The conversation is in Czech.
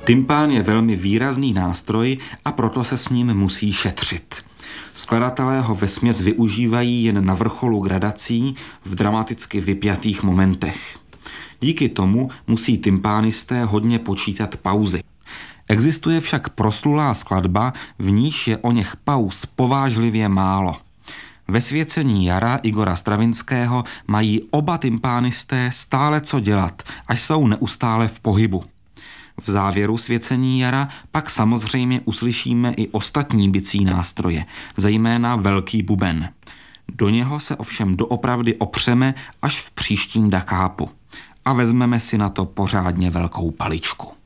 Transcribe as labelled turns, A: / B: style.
A: Tympán je velmi výrazný nástroj a proto se s ním musí šetřit. Skladatelé ho vesměs využívají jen na vrcholu gradací v dramaticky vypjatých momentech. Díky tomu musí tympánisté hodně počítat pauzy. Existuje však proslulá skladba, v níž je oněch pauz povážlivě málo. Ve Svěcení jara Igora Stravinského mají oba tympánisté stále co dělat, až jsou neustále v pohybu. V závěru Svěcení jara pak samozřejmě uslyšíme i ostatní bicí nástroje, zejména velký buben. Do něho se ovšem doopravdy opřeme až v příštím da capo a vezmeme si na to pořádně velkou paličku.